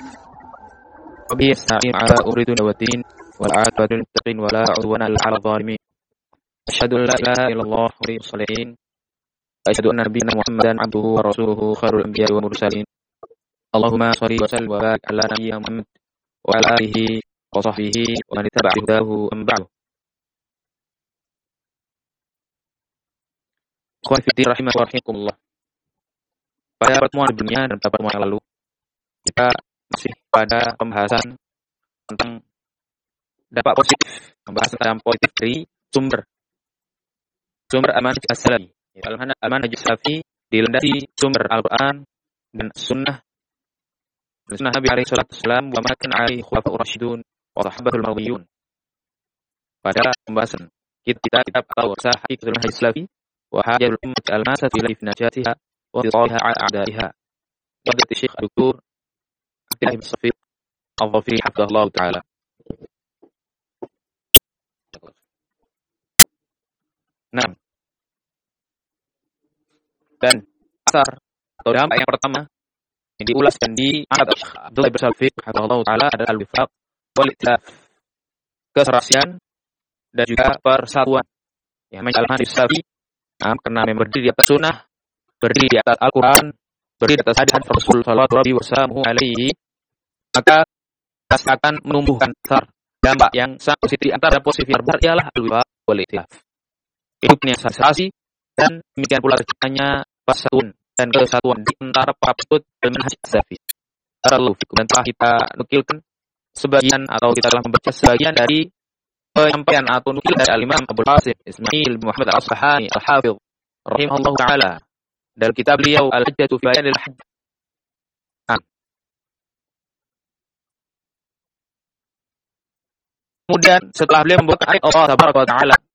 وبه نستعين على أمور الدنيا والدين والعاقبة للمتقين ولا عدوان إلا على الظالمين. أشهد أن لا إله إلا الله ولي الصالحين وأشهد أن نبينا محمدا عبده ورسوله خير الأنبياء والمرسلين. اللهم صل وسلم وبارك على نبينا محمد وعلى آله وصحبه ومن اتبع هداه أما بعد. Ikhwan fillah rahimah wa rahimakumullah. Pada pertemuan sebelumnya dan pada pertemuan yang lalu kita masih pada pembahasan tentang dampak positif, membahas tentang positif dari sumber al-manhaj as-salafi. Al-manhaj as-salafi dilandasi sumber Al-Quran dan sunnah Nabi alaihi salatu wasallam wa ma kana alaihi khulafa'ur rasyidun wa sahabatul mahdiyun. Pada pembahasan kitab atau sah hakikatul manhaj as-salafi wa hajjul ummat al-masat ila najatiha wa dhaliha a'daiha. Fadilatul Syekh Dr. Abdullah bin Shafiq al-Dhafiri hafizahullah taala. Nah, dan asar atau dampak yang pertama yang diulas dan diangkat oleh Abdullah bin Shafiq hafizahullah taala adalah al-wifaq wal ittilaf, keserasian dan juga persatuan. Yang al-manhaj as-salafi karena berdiri di atas sunnah, berdiri di atas Al-Quran, berdiri di atas hadis Rasul sallallahu alaihi wasallam, maka kita akan menumbuhkan dampak yang sangat positif. Antara positif yang terbesar ialah al-wifaq wal ittilaf, hidupnya sensasi, dan demikian pula terciptanya persatuan dan kesatuan di antara para pengikut manhaj as-salafi. Dan telah kita nukilkan sebagian atau kita telah membaca sebagian dari penyampaian atau nukil dari al-Imam Abul Qasim Ismail bin Muhammad al-Asfahani al-Hafidh rahimahullah taala dalam kitab beliau Al-Hujjatu fi Bayanil Hujjah. Kemudian setelah beliau membawakan ayat Allah tabaraka wa taala